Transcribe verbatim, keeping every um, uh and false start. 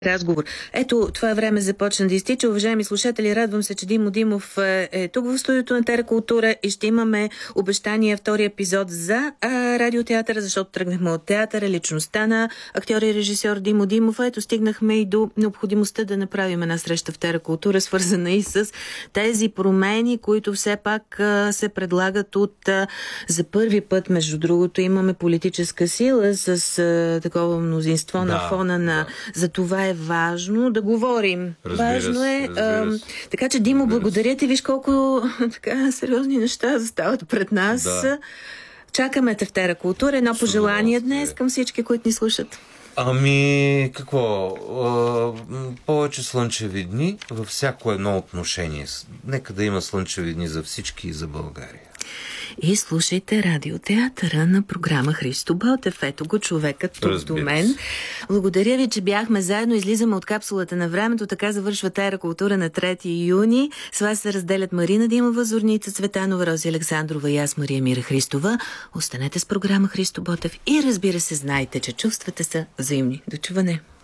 разговор. Ето, това време започна да изтича. Уважаеми слушатели, радвам се, че Димо Димов е тук в студиото на Теракултура и ще имаме обещания втори епизод за а, радиотеатъра, защото тръгнахме от театъра, личността на актьор и режисьор Димо Димов. Ето, стигнахме и до необходимостта да направим една среща в Теракултура, свързана и с тези промени, които все пак а, се предлагат от а, за първи път, между другото, имаме политическа сила с а, такова мнозинство да, на фона на... Да. За това е важно да говорим. Разбира Важно е. А, така че, Димо, благодаря ти. Виж колко така сериозни неща застават пред нас. Да. Чакаме те в Теракултура. Едно пожелание днес към всички, които ни слушат. Ами, какво? А, повече слънчеви дни във всяко едно отношение. Нека да има слънчеви дни за всички и за България. И слушайте радиотеатъра на програма Христо Ботев. Ето го човекът тук до мен. Благодаря ви, че бяхме заедно. Излизаме от капсулата на времето. Така завършва Теракултура на трети юни. С вас се разделят Марина Димова, Зорница Цветанова, Рози Александрова и аз, Мария Мира Христова. Останете с програма Христо Ботев и разбира се, знайте, че чувствата са взаимни. До чуване!